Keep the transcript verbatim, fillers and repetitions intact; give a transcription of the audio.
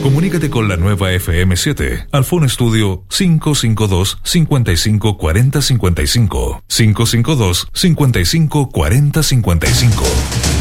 Comunícate con la nueva F M siete al Phone Studio cinco cinco dos, cinco cinco cuatro cero cinco cinco, cinco cinco dos, cinco cinco cuatro cero cinco cinco.